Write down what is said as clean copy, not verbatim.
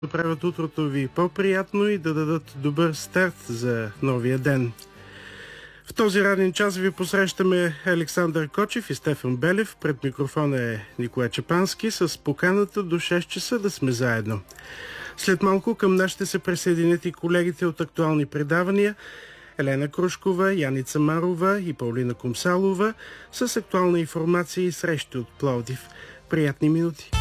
правят утрото ви по-приятно и да дадат добър старт за новия ден. В този раден час ви посрещаме Александър Кочев и Стефан Белев. Пред микрофона е Николай Чапански с поканата до 6 часа да сме заедно. След малко към нас ще се присъединят и колегите от актуални предавания Елена Крушкова, Яница Марова и Паулина Комсалова с актуална информация и срещи от Пловдив. Приятни минути!